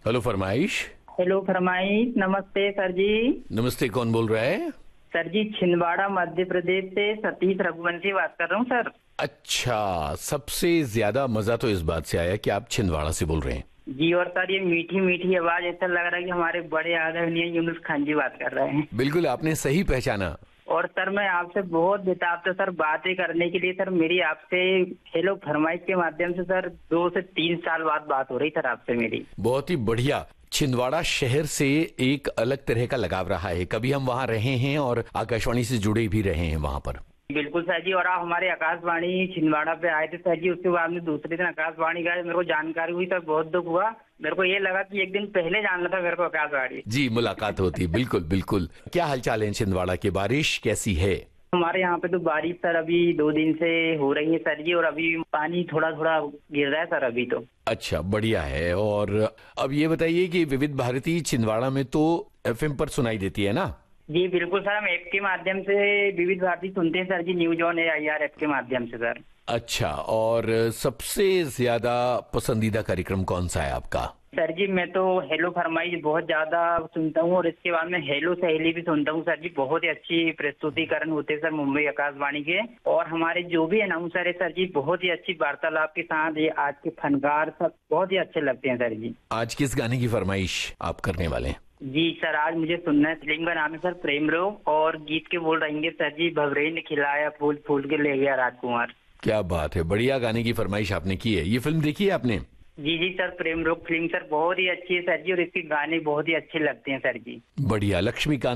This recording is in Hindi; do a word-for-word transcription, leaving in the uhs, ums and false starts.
हेलो फरमाइश। हेलो फरमाइश। नमस्ते सर जी। नमस्ते, कौन बोल रहा है? सर जी छिंदवाड़ा मध्य प्रदेश से सतीश रघुवंशी बात कर रहा हूँ सर। अच्छा, सबसे ज्यादा मजा तो इस बात से आया कि आप छिंदवाड़ा से बोल रहे हैं। जी और सर ये मीठी मीठी आवाज ऐसा लग रहा है कि हमारे बड़े आदरणीय यूनुस खान जी बात कर रहे हैं। बिल्कुल, आपने सही पहचाना। और सर मैं आपसे बहुत बेताब था सर बातें करने के लिए। सर मेरी आपसे हेलो फरमाइश के माध्यम से सर दो से तीन साल बाद बात हो रही सर आपसे मेरी। बहुत ही बढ़िया। छिंदवाड़ा शहर से एक अलग तरह का लगाव रहा है, कभी हम वहाँ रहे हैं और आकाशवाणी से जुड़े भी रहे हैं वहाँ पर। बिल्कुल सर जी। और आप हमारे आकाशवाणी छिंदवाड़ा पे आए थे सर जी, उसके बाद में दूसरे दिन आकाशवाणी गए, मेरे को जानकारी हुई सर, बहुत दुख हुआ। मेरे को ये लगा कि एक दिन पहले जानना था मेरे को आकाशवाणी। जी, मुलाकात होती। बिल्कुल बिल्कुल। क्या हालचाल है छिंदवाड़ा की? बारिश कैसी है? हमारे यहाँ पे तो बारिश सर अभी दो दिन से हो रही है सर जी, और अभी पानी थोड़ा थोड़ा गिर रहा है सर अभी तो। अच्छा, बढ़िया है। और अब ये बताइए कि विविध भारती छिंदवाड़ा में तो एफएम पर सुनाई देती है ना? जी बिल्कुल सर, हम ऐप के माध्यम से विविध भारती सुनते हैं sir ji, news on A I R app के माध्यम से सर। अच्छा, और सबसे ज्यादा पसंदीदा कार्यक्रम कौन सा है आपका? सर जी मैं तो हेलो फरमाइश बहुत ज्यादा सुनता हूँ, और इसके बाद में हेलो सहेली भी सुनता हूँ सर जी। बहुत ही अच्छी प्रस्तुतिकरण होते हैं सर मुंबई आकाशवाणी के। और हमारे जो भी अनाउंसर है सर जी, बहुत ही अच्छी वार्तालाप के साथ ये आज के फनकार सब बहुत ही अच्छे लगते हैं सर जी। आज किस गाने की फरमाइश आप करने वाले हैं? जी सर आज मुझे सुनना है, फिल्म का नाम है सर प्रेम रोग, और गीत के बोल रहेंगे सर जी, भवरे ने खिलाया फूल फूल के ले गया राजकुमार। क्या बात है, बढ़िया गाने की फरमाइश आपने की है। ये फिल्म देखी है आपने? जी जी सर, प्रेम रोग फिल्म सर बहुत ही अच्छी है सर जी, और इसके गाने बहुत ही अच्छे लगते हैं सर जी। बढ़िया। लक्ष्मीकांत